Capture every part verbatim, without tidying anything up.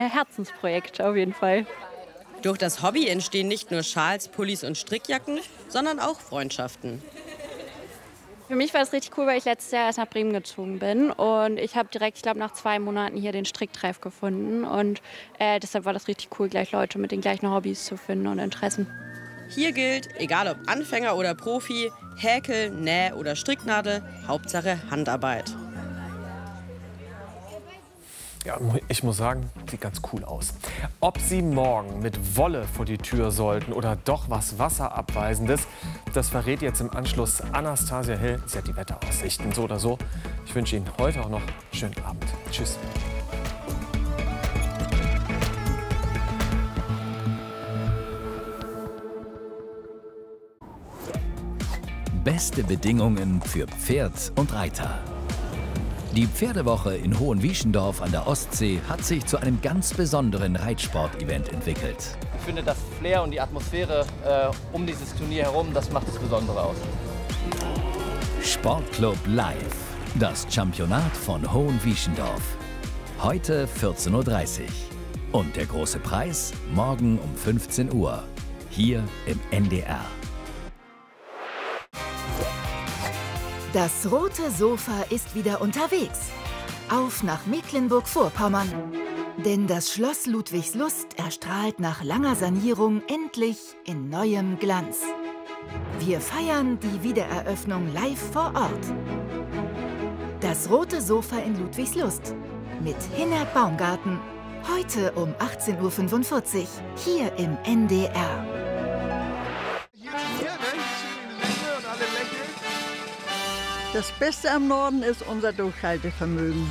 Herzensprojekt auf jeden Fall. Durch das Hobby entstehen nicht nur Schals, Pullis und Strickjacken, sondern auch Freundschaften. Für mich war es richtig cool, weil ich letztes Jahr erst nach Bremen gezogen bin und ich habe direkt, ich glaube, nach zwei Monaten hier den Stricktreff gefunden und äh, deshalb war das richtig cool, gleich Leute mit den gleichen Hobbys zu finden und Interessen. Hier gilt, egal ob Anfänger oder Profi, Häkel, Näh- oder Stricknadel, Hauptsache Handarbeit. Ja, ich muss sagen, sieht ganz cool aus. Ob Sie morgen mit Wolle vor die Tür sollten oder doch was Wasserabweisendes, das verrät jetzt im Anschluss Anastasia Hill. Sie hat die Wetteraussichten, so oder so. Ich wünsche Ihnen heute auch noch einen schönen Abend. Tschüss. Beste Bedingungen für Pferd und Reiter. Die Pferdewoche in Hohenwieschendorf an der Ostsee hat sich zu einem ganz besonderen Reitsport-Event entwickelt. Ich finde, das Flair und die Atmosphäre äh, um dieses Turnier herum, das macht das Besondere aus. Sportclub Live, das Championat von Hohenwieschendorf. Heute vierzehn Uhr dreißig. Und der große Preis morgen um fünfzehn Uhr. Hier im N D R. Das rote Sofa ist wieder unterwegs. Auf nach Mecklenburg-Vorpommern. Denn das Schloss Ludwigslust erstrahlt nach langer Sanierung endlich in neuem Glanz. Wir feiern die Wiedereröffnung live vor Ort. Das rote Sofa in Ludwigslust mit Hinnerk Baumgarten. Heute um achtzehn Uhr fünfundvierzig hier im N D R. Das Beste am Norden ist unser Durchhaltevermögen.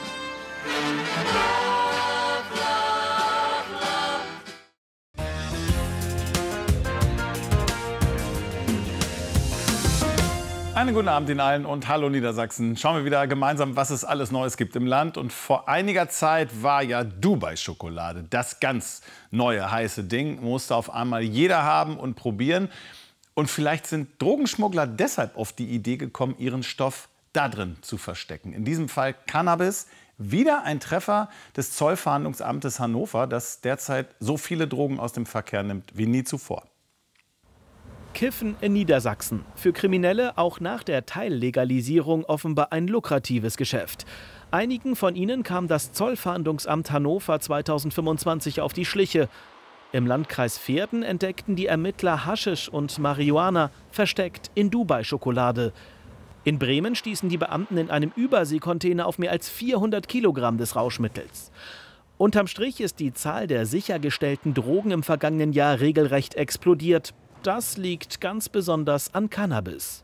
Einen guten Abend Ihnen allen und hallo Niedersachsen. Schauen wir wieder gemeinsam, was es alles Neues gibt im Land. Und vor einiger Zeit war ja Dubai-Schokolade das ganz neue heiße Ding. Musste auf einmal jeder haben und probieren. Und vielleicht sind Drogenschmuggler deshalb auf die Idee gekommen, ihren Stoff da drin zu verstecken. In diesem Fall Cannabis. Wieder ein Treffer des Zollfahndungsamtes Hannover, das derzeit so viele Drogen aus dem Verkehr nimmt wie nie zuvor. Kiffen in Niedersachsen. Für Kriminelle auch nach der Teillegalisierung offenbar ein lukratives Geschäft. Einigen von ihnen kam das Zollfahndungsamt Hannover zweitausendfünfundzwanzig auf die Schliche. Im Landkreis Verden entdeckten die Ermittler Haschisch und Marihuana versteckt in Dubai-Schokolade. In Bremen stießen die Beamten in einem Überseekontainer auf mehr als vierhundert Kilogramm des Rauschmittels. Unterm Strich ist die Zahl der sichergestellten Drogen im vergangenen Jahr regelrecht explodiert. Das liegt ganz besonders an Cannabis.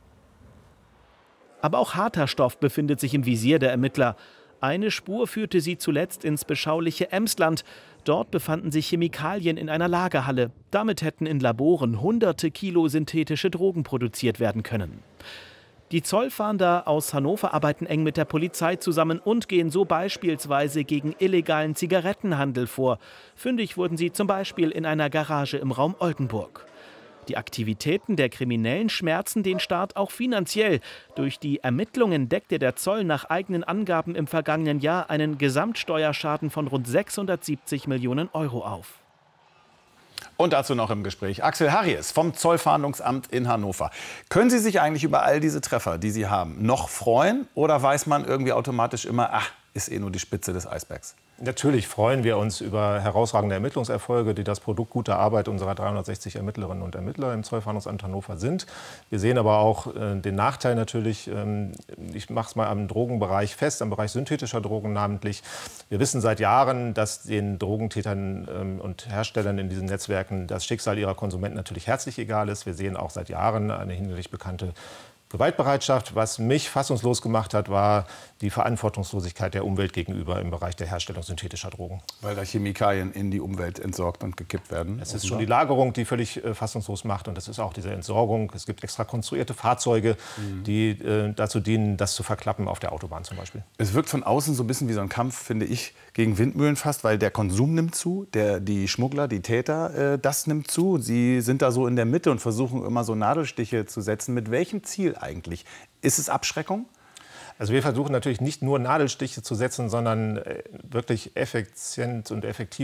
Aber auch harter Stoff befindet sich im Visier der Ermittler. Eine Spur führte sie zuletzt ins beschauliche Emsland. Dort befanden sich Chemikalien in einer Lagerhalle. Damit hätten in Laboren hunderte Kilo synthetische Drogen produziert werden können. Die Zollfahnder aus Hannover arbeiten eng mit der Polizei zusammen und gehen so beispielsweise gegen illegalen Zigarettenhandel vor. Fündig wurden sie zum Beispiel in einer Garage im Raum Oldenburg. Die Aktivitäten der Kriminellen schmerzen den Staat auch finanziell. Durch die Ermittlungen deckte der Zoll nach eigenen Angaben im vergangenen Jahr einen Gesamtsteuerschaden von rund sechshundertsiebzig Millionen Euro auf. Und dazu noch im Gespräch Axel Harries vom Zollfahndungsamt in Hannover. Können Sie sich eigentlich über all diese Treffer, die Sie haben, noch freuen? Oder weiß man irgendwie automatisch immer, ach, ist eh nur die Spitze des Eisbergs? Natürlich freuen wir uns über herausragende Ermittlungserfolge, die das Produkt guter Arbeit unserer dreihundertsechzig Ermittlerinnen und Ermittler im Zollfahndungsamt Hannover sind. Wir sehen aber auch äh, den Nachteil natürlich, ähm, ich mache es mal am Drogenbereich fest, am Bereich synthetischer Drogen namentlich. Wir wissen seit Jahren, dass den Drogentätern ähm, und Herstellern in diesen Netzwerken das Schicksal ihrer Konsumenten natürlich herzlich egal ist. Wir sehen auch seit Jahren eine hinlänglich bekannte Gewaltbereitschaft. Was mich fassungslos gemacht hat, war die Verantwortungslosigkeit der Umwelt gegenüber im Bereich der Herstellung synthetischer Drogen. Weil da Chemikalien in die Umwelt entsorgt und gekippt werden. Es ist schon die Lagerung, die völlig äh, fassungslos macht. Und das ist auch diese Entsorgung. Es gibt extra konstruierte Fahrzeuge, mhm. die äh, dazu dienen, das zu verklappen auf der Autobahn zum Beispiel. Es wirkt von außen so ein bisschen wie so ein Kampf, finde ich, gegen Windmühlen fast, weil der Konsum nimmt zu, der, die Schmuggler, die Täter, äh, das nimmt zu. Sie sind da so in der Mitte und versuchen immer so Nadelstiche zu setzen. Mit welchem Ziel eigentlich? Ist es Abschreckung? Also wir versuchen natürlich nicht nur Nadelstiche zu setzen, sondern wirklich effizient und effektiv